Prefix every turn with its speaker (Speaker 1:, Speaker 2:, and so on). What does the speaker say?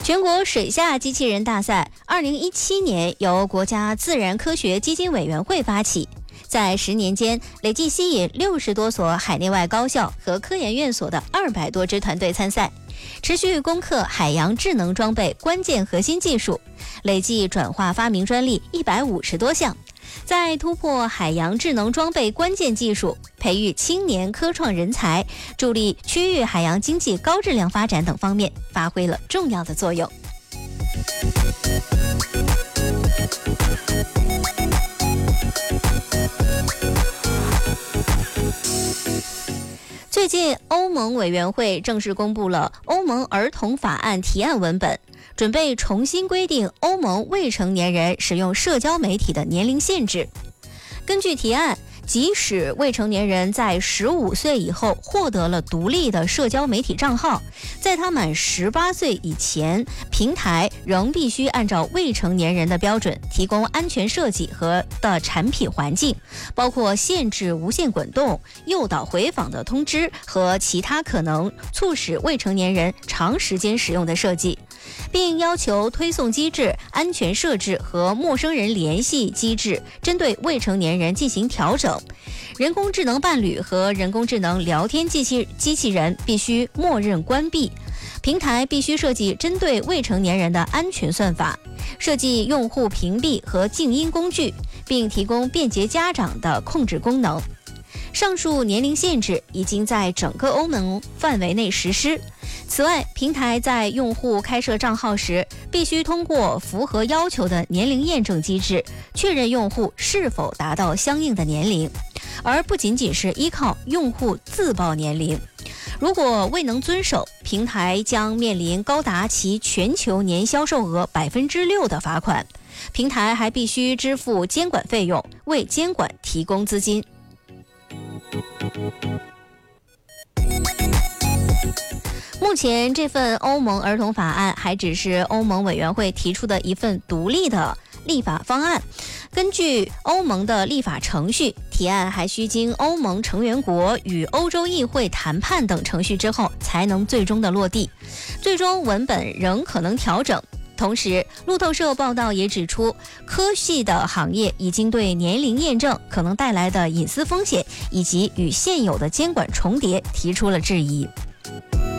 Speaker 1: 全国水下机器人大赛2017年由国家自然科学基金委员会发起，在10年间累计吸引60多所海内外高校和科研院所的200多支团队参赛，持续攻克海洋智能装备关键核心技术，累计转化发明专利150多项，在突破海洋智能装备关键技术、培育青年科创人才、助力区域海洋经济高质量发展等方面发挥了重要的作用。最近，欧盟委员会正式公布了欧盟儿童法案提案文本，准备重新规定欧盟未成年人使用社交媒体的年龄限制。根据提案，即使未成年人在15岁以后获得了独立的社交媒体账号，在他满18岁以前，平台仍必须按照未成年人的标准提供安全设计和的产品环境，包括限制无限滚动、诱导回访的通知和其他可能促使未成年人长时间使用的设计，并要求推送机制、安全设置和陌生人联系机制针对未成年人进行调整。人工智能伴侣和人工智能聊天机器人必须默认关闭，平台必须设计针对未成年人的安全算法，设计用户屏蔽和静音工具，并提供便捷家长的控制功能。上述年龄限制已经在整个欧盟范围内实施。此外，平台在用户开设账号时，必须通过符合要求的年龄验证机制，确认用户是否达到相应的年龄，而不仅仅是依靠用户自报年龄。如果未能遵守，平台将面临高达其全球年销售额6%的罚款。平台还必须支付监管费用，为监管提供资金。目前这份欧盟儿童法案还只是欧盟委员会提出的一份独立的立法方案，根据欧盟的立法程序，提案还需经欧盟成员国与欧洲议会谈判等程序之后才能最终的落地，最终文本仍可能调整。同时，路透社报道也指出，科系的行业已经对年龄验证可能带来的隐私风险以及与现有的监管重叠提出了质疑。